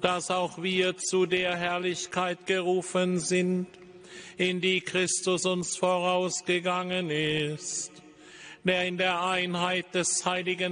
dass auch wir zu der Herrlichkeit gerufen sind, in die Christus uns vorausgegangen ist, der in der Einheit des Heiligen